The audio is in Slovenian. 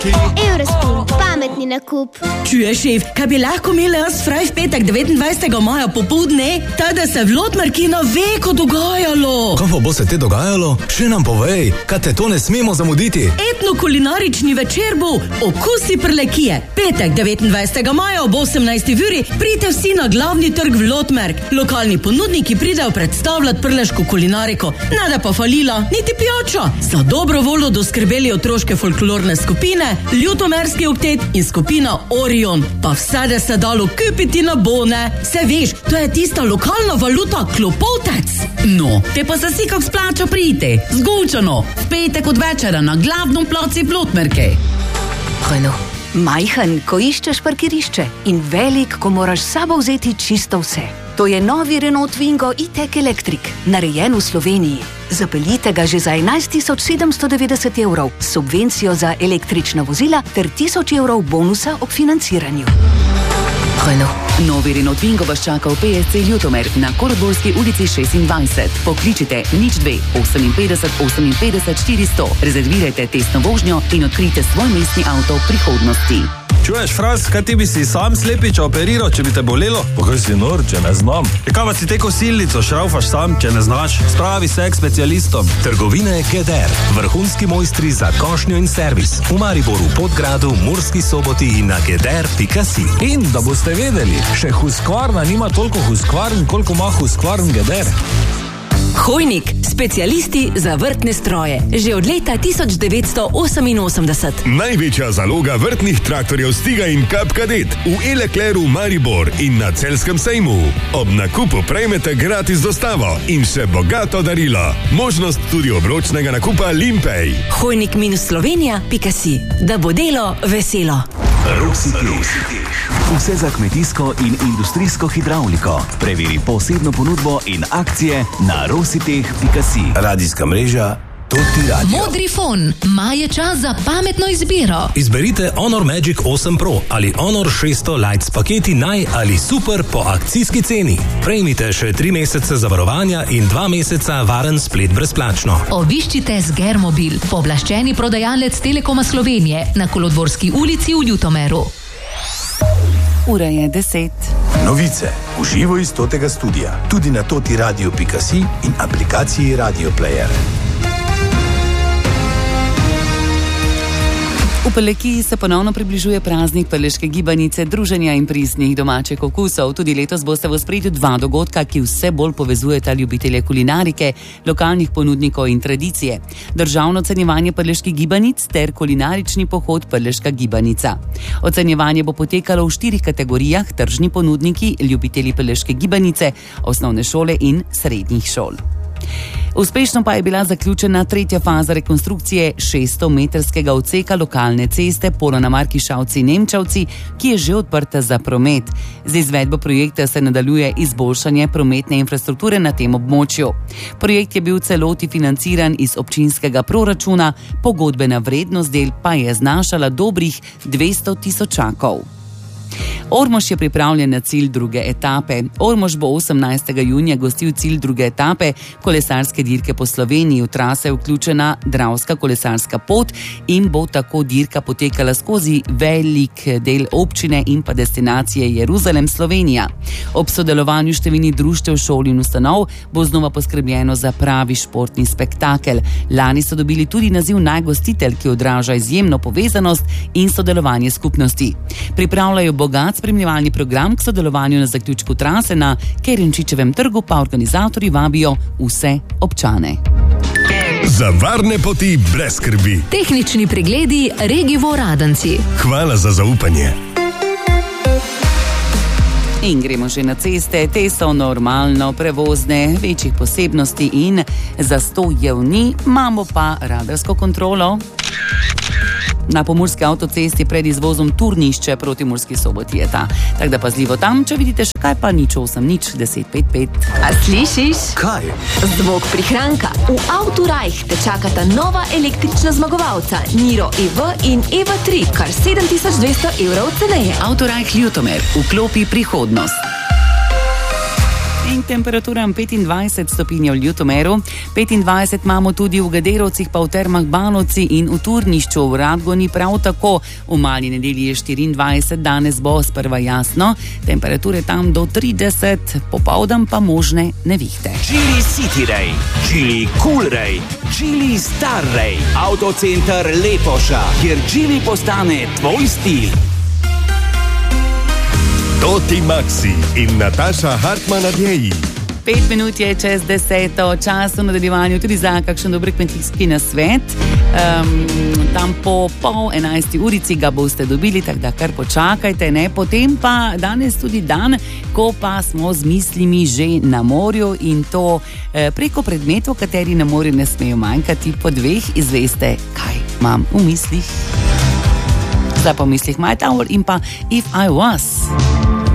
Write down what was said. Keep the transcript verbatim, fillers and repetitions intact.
Eurospin, pametni nakup. Čuješ, šef, kaj bi lahko imela jaz fraj v petek devetindvajsetega maja popoldne, tada se v Lotmarkino veko dogajalo. Kaj pa bo se te dogajalo? Še nam povej, kaj te to ne smemo zamuditi. Etno-kulinarični večer bo Okusi Prlekije. Petek devetindvajsetega maja ob osemnajsti uri pridite vsi na glavni trg v Lotmark. Lokalni ponudniki pridejo predstavljati prleško kulinariko. Nada pa falila, niti pijača. Za dobro voljo doskrbeli otroške folklorne skupine, Ljutomerski oktet in skupina Orion. Pa vse, da se dalo kupiti na bone. Se veš, to je tista lokalna valuta klopotec. No, te pa se si kak splača priti. Zgolčano, v petek od večera na glavnom placi v Lotmerke. Renault. Majhen, ko iščeš parkirišče in velik, ko moraš s sabo vzeti čisto vse. To je novi Renault Twingo e-tech Electric, narejen v Sloveniji. Zapeljite ga že za enajst tisoč sedemsto devetdeset evrov, subvencijo za električna vozila ter tisoč evrov bonusa ob financiranju. Renault. Novi Renault Twingo vas čaka v P S C Ljutomer na Koroborski ulici šestindvajset. Pokličite nič dve oseminpetdeset oseminpetdeset štiristo. Rezervirajte testno vožnjo in odkrijte svoj mestni avto v prihodnosti. Čuješ, Fras, kaj ti bi si sam slepiča operiral, če bi te bolelo? Pa kaj si nor, če ne znam? E kaj pa si te kosilnico šraufaš sam, če ne znaš? Spravi se k specialistom. Trgovine Geder, vrhunski mojstri za košnjo in servis. V Mariboru, Podgradu, Murski Soboti in na geder pika si. In da boste vedeli, še Husqvarna nima toliko Husqvarn, koliko ima Husqvarn Geder. Hojnik, specialisti za vrtne stroje. Že od leta tisoč devetsto oseminosemdeset. Največja zaloga vrtnih traktorjev Stiga in Kap Kadet v E-Leclercu Maribor in na Celjskem sejmu. Ob nakupu prejmete gratis dostavo in še bogato darilo. Možnost tudi obročnega nakupa Limpej. Hojnik minus Slovenija pika si. Da bo delo veselo. Rositeh. Vse za kmetijsko in industrijsko hidravliko. Preveri posebno ponudbo in akcije na rositeh pika si. Radijska mreža Toti Radio. Modri fon, ma je čas za pametno izbiro. Izberite Honor Magic osem Pro ali Honor šeststo Lite s paketi naj ali super po akcijski ceni. Prejmite še tri mesece zavarovanja in dva meseca varen splet brezplačno. Obiščite Sgermobil, pooblaščeni prodajalec Telekoma Slovenije na Kolodvorski ulici v Ljutomeru. Ura je deset. Novice v živo iz Totega studia. Tudi na toti radio pika si in aplikaciji Radio Player. V Prlekiji se ponovno približuje praznik prleške gibanice, druženja in pristnih domačih okusov. Tudi letos boste v ospredju dva dogodka, ki vse bolj povezujeta ljubitelje kulinarike, lokalnih ponudnikov in tradicije. Državno ocenjevanje prleških gibanic ter kulinarični pohod Prleška gibanica. Ocenjevanje bo potekalo v štirih kategorijah: tržni ponudniki, ljubitelji prleške gibanice, osnovne šole in srednjih šol. Uspešno pa je bila zaključena tretja faza rekonstrukcije šeststometrskega odseka lokalne ceste Polona Markišavci Nemčavci, ki je že odprta za promet. Z izvedbo projekta se nadaljuje izboljšanje prometne infrastrukture na tem območju. Projekt je bil v celoti financiran iz občinskega proračuna, pogodbena vrednost del pa je znašala dobrih dvesto tisočakov. Ormož je pripravljen na cilj druge etape. Ormož bo osemnajstega junija gostil cilj druge etape kolesarske dirke po Sloveniji. V trase je vključena Dravska kolesarska pot in bo tako dirka potekala skozi velik del občine in pa destinacije Jeruzalem, Slovenija. Ob sodelovanju številnih društev, šol in ustanov bo znova poskrbljeno za pravi športni spektakel. Lani so dobili tudi naziv najgostitelj, ki odraža izjemno povezanost in sodelovanje skupnosti. Pripravljajo bogat spremljevalni program k sodelovanju na zaključku trase na Kerenčičevem trgu, pa organizatorji vabijo vse občane. Za varne poti brez skrbi. Tehnični pregledi Regivo Radenci. Hvala za zaupanje. In gremo že na ceste, te so normalno prevozne, večjih posebnosti in zastojev ni, imamo pa radarsko kontrolo. Na pomurski avtocesti pred izvozom Turnišče proti Murski Soboti je ta. Tako da pazljivo tam, če vidite še kaj, pa nič osem, nič deset pet pet. A slišiš? Kaj? Zvok prihranka. V Autorajh te čakata nova električna zmagovalca Niro E V in E V tri, kar sedem tisoč dvesto evrov ceneje. Autorajh Ljutomer, vklopi prihodnost. in temperaturam petindvajset stopinj v Ljutomeru, petindvajset imamo tudi v Gaderovcih, pa v Termah Banovci in v Turnišču, v Radgoni prav tako. V Mali nedelji je štiriindvajset, danes bo sprva jasno, temperature tam do trideset, popoldan pa možne nevihte. Chili City Ray, Chili Cool Ray, Chili Star Ray, Autocenter Lepoša, kjer Chili postane tvoj stil. Toti Maxi in Nataša Hartman Adjeji. Pet minut je čez deseto, čas v nadaljevanju tudi za kakšen dober kmetijski nasvet. Um, tam po pol enajsti urici ga boste dobili, tako da kar počakajte, ne? Potem pa danes tudi dan, ko pa smo z mislimi že na morju in to eh, preko predmetov, kateri na morju ne smejo manjkati. Po dveh izveste, kaj imam v mislih. Zdaj pa v mislih My Tower in pa If I Was.